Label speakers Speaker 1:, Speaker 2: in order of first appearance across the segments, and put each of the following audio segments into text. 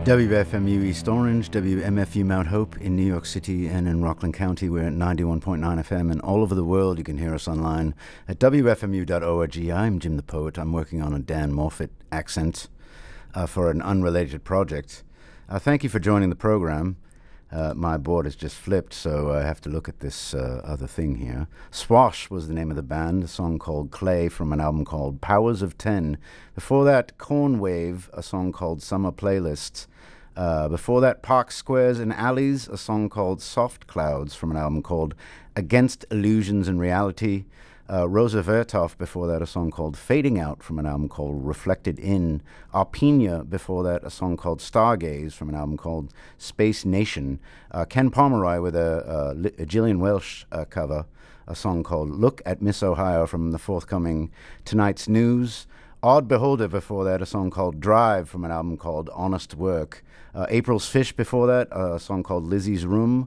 Speaker 1: WFMU East Orange, WMFU Mount Hope in New York City and in Rockland County. We're at 91.9 FM, and all over the world you can hear us online at WFMU.org. I'm Jim the Poet. I'm working on a Dan Moffat accent for an unrelated project. Thank you for joining the program. My board has just flipped, so I have to look at this other thing here. Swash was the name of the band, a song called Clay from an album called Powers of 10. Before that, Cornwave, a song called Summer Playlists. Before that, Park Squares and Alleys, a song called Soft Clouds from an album called Against Illusions and Reality. Rosa Vertov, before that, a song called Fading Out from an album called Reflected In. Arpina, before that, a song called Stargaze from an album called Space Nation. Ken Pomeroy with a Gillian Welsh cover, a song called Look at Miss Ohio from the forthcoming Tonight's News. Odd Beholder, before that, a song called Drive from an album called Honest Work. April's Fish, before that, a song called Lizzie's Room.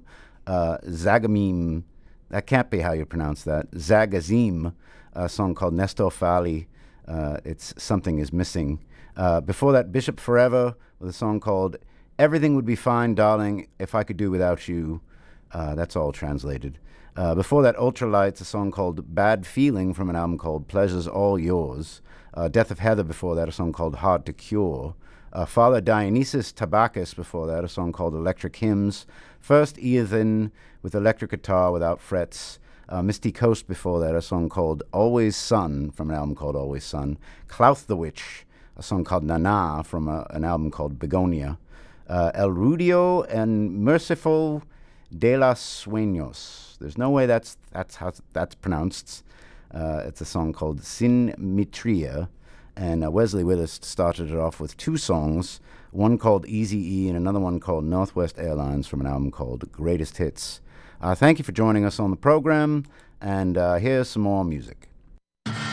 Speaker 1: Zagamim, that can't be how you pronounce that. Zagazim, a song called Nestor Fali. It's Something Is Missing. Before that, Bishop Forever with a song called Everything Would Be Fine, Darling, If I Could Do Without You. That's all translated. Before that, Ultralights, a song called Bad Feeling from an album called Pleasure's All Yours. Death of Heather, before that, a song called Hard to Cure. Father Dionysus Tabakis, before that, a song called Electric Hymns. First, Ethan with electric guitar without frets. Misty Coast, before that, a song called Always Sun from an album called Always Sun. Clouth the Witch, a song called Nana from an album called Begonia. El Rudio and Merciful de los Sueños. There's no way that's how that's pronounced. It's a song called Sin Mitria. And Wesley Willis started it off with two songs, one called Easy E and another one called Northwest Airlines from an album called Greatest Hits. Thank you for joining us on the program, and here's some more music.